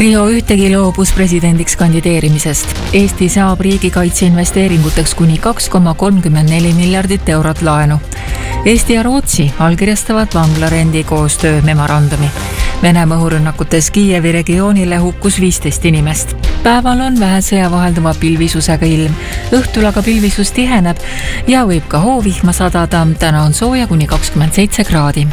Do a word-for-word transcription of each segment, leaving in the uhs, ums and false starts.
Riho ühtegi loobus presidendiks kandideerimisest. Eesti saab riigikaitse investeeringuteks kuni kaks koma kolmkümmend neli miljardit eurot laenu. Eesti ja Rootsi allkirjastavad vanglarendi koostöö memorandumi. Venemaa õhurünnakutes Kiievi regioonile hukkus viisteist inimest. Päeval on vähe sõjavahelduva pilvisusega ilm. Õhtul aga pilvisus tiheneb ja võib ka hoovihma sadada. Täna on sooja kuni kakskümmend seitse kraadi.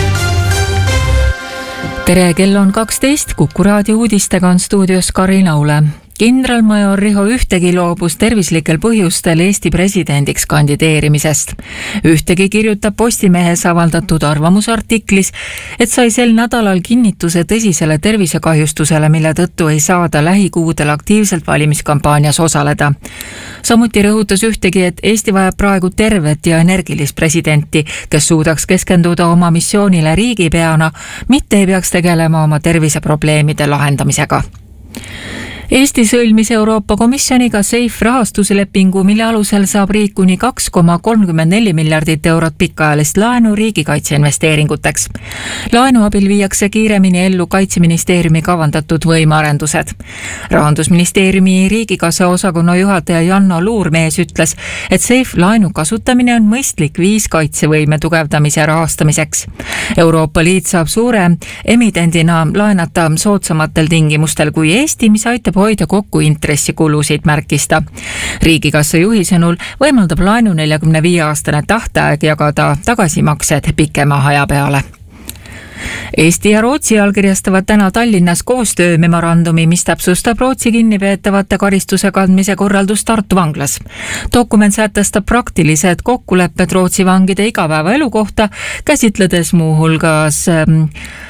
Tere, kell on kaksteist, Kuku raadio uudistega on stuudios Karin Aule. Kindralmajor Riho ühtegi loobus tervislikel põhjustel Eesti presidendiks kandideerimisest. Ühtegi kirjutab Postimehes avaldatud arvamusartiklis, et sai sel nädalal kinnituse tõsisele tervisekahjustusele, mille tõttu ei saada lähikuudel aktiivselt valimiskampaanias osaleda. Samuti rõhutas ühtegi, et Eesti vajab praegu tervet ja energilist presidenti, kes suudaks keskenduda oma missioonile riigipeana, mitte ei peaks tegelema oma terviseprobleemide lahendamisega. Eesti sõlmis Euroopa Komisjoniga SAFE rahastuslepingu, mille alusel saab riik kuni kaks koma kolmkümmend neli miljardit eurot pikaajalist laenu riigikaitse investeeringuteks. Laenu abil viiakse kiiremini ellu Kaitseministeeriumi kavandatud võimearendused. Rahandusministeeriumi riigikassa osakonna juhataja Janno Luurmees ütles, et SAFE laenu kasutamine on mõistlik viis kaitsevõime tugevdamise rahastamiseks. Euroopa Liit saab suure emitendina laenata soodsamatel tingimustel kui Eesti, mis aitab hoida kokku intressikulusid, märkista. Riigikassa juhi sõnul võimaldab laenu neljakümne viie aastane tähtaeg jagada tagasimaksed pikema aja peale. Eesti ja Rootsi allkirjastavad täna Tallinnas koostöö memorandumi, mis täpsustab Rootsi kinnipeetavate karistuse kandmise korraldust Tartu vanglas. Dokument sätestab praktilised kokkulepped Rootsi vangide igapäevaelu kohta, käsitledes muu hulgas ähm,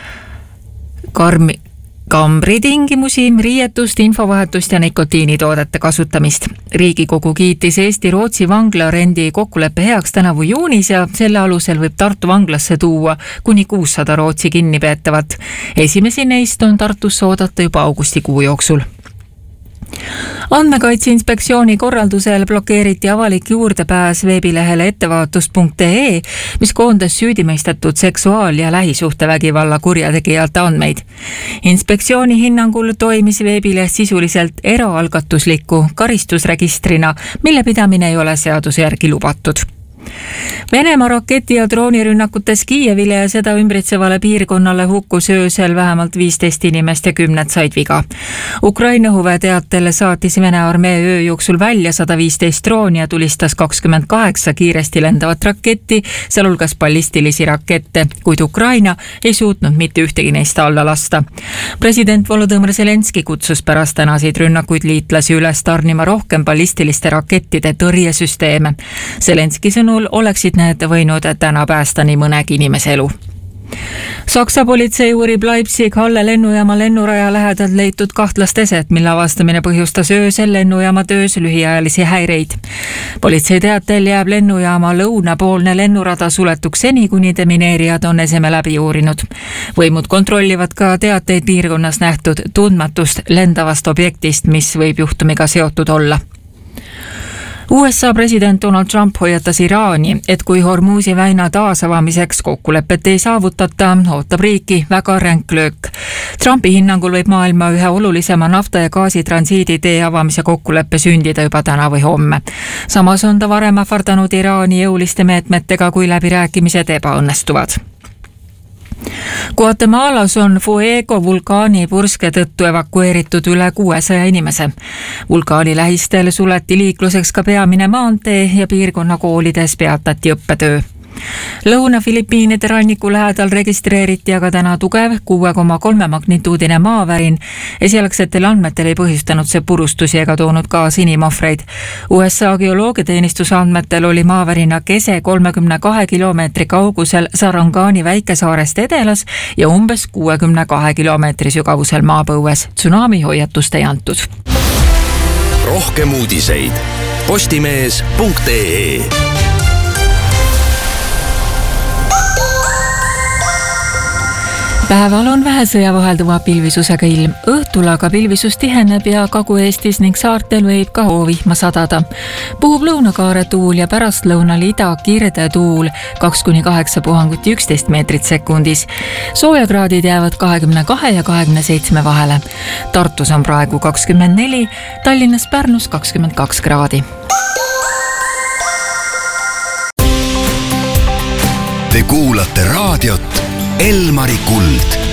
karmi kambritingimusi, riietust, infovahetust ja nikotiinitoodete kasutamist. Riigikogu kiitis Eesti-Rootsi vanglarendi kokkuleppe heaks tänavu juunis ja selle alusel võib Tartu vanglasse tuua kuni kuussada Rootsi kinnipeetavat. Esimesi neist on Tartusse oodata juba augustikuu jooksul. Andmekaitse inspektsiooni korraldusel blokeeriti avalik juurdepääs veebilehele ettevaatus punkt ee, mis koondas süüdimõistetud seksuaal- ja lähisuhtevägivalla kurjategijate andmeid. Inspektsiooni hinnangul toimis veebileht sisuliselt eraalgatusliku karistusregistrina, mille pidamine ei ole seaduse järgi lubatud. Venemaa raketi- ja droonirünnakutes Kiievile ja seda ümbritsevale piirkonnale hukkus öösel vähemalt viisteist inimest ja kümned said viga. Ukraina huve teatel saatis Vene armee öö jooksul välja sada viisteist drooni ja tulistas kakskümmend kaheksa kiiresti lendavat raketti, sealhulgas ballistilisi rakette, kuid Ukraina ei suutnud mitte ühtegi neist alla lasta. President Volodõmõr Zelenski kutsus pärast tänaseid rünnakuid liitlasi üles tarnima rohkem ballistiliste rakettide tõrjesüsteeme. Zelenski sõnul oleksid need võinud täna päästa nii mõnegi inimese elu. Saksa politsei uurib Leipzig-Halle lennujaama lennuraja lähedalt leitud kahtlast eset, mille avastamine põhjustas öösel lennujaama töös lühiajalisi häireid. Politsei teatel jääb lennujaama lõunapoolne lennurada suletuks seni, kuni demineerijad on eseme läbi uurinud. Võimud kontrollivad ka teateid piirkonnas nähtud tundmatust lendavast objektist, mis võib juhtumiga seotud olla. U S A president Donald Trump hoiatas Iraani, et kui Hormuzi väina taasavamiseks kokkulepet ei saavutata, ootab riiki väga ränk löök. Trumpi hinnangul võib maailma ühe olulisema nafta ja gaasi transiiditee avamise kokkuleppe sündida juba täna või homme. Samas on ta varem ähvardanud Iraani jõuliste meetmetega, kui läbirääkimised ebaõnnestuvad. Guatemalas on Fuego vulkaani purske tõttu evakueeritud üle kuuesaja inimese. Vulkaani lähistel suleti liikluseks ka peamine maantee ja piirkonna koolides peatati õppetöö. Lõuna-Filipiinide ranniku lähedal registreeriti aga täna tugev kuue koma kolme magnituudine maavärin. Esialgsetel andmetel ei põhjustanud see purustusi ega toonud kaasa inimohvreid. U S A geoloogiateenistuse andmetel oli maavärina kese kolmekümne kahe kilomeetri kaugusel Sarangani väikesaarest edelas ja umbes kuuekümne kahe kilomeetri sügavusel maapõues. Tsunami hoiatust ei antud. Rohkem uudiseid postimees punkt ee. Päeval on vähese ja vahelduva pilvisusega ilm. Õhtul aga pilvisus tiheneb ja Kagu-Eestis ning saartel võib ka hoovihma sadada. Puhub lõunakaare tuul ja pärastlõunal ida kirde tuul kaks kuni kaheksa puhanguti üksteist meetrit sekundis. Soojakraadid jäävad kahekümne kahe ja kahekümne seitsme vahele. Tartus on praegu kakskümmend neli, Tallinnas Pärnus kakskümmend kaks kraadi. Te kuulate raadiot Elmari Kuld.